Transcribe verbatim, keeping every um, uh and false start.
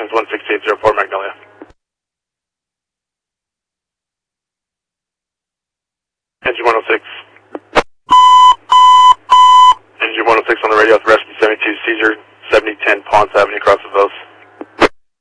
lines one six eight zero four Magnolia. Engine one oh six. Engine one oh six on the radio with rescue seventy-two, seizure seventy ten Ponce Avenue across the Vos.